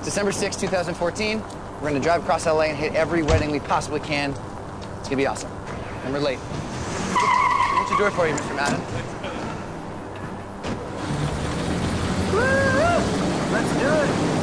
December 6, 2014. We're gonna drive across LA and hit every wedding we possibly can. It's gonna be awesome. And we're late. What's your door for you, Mr. Madden? Woo! Let's do it.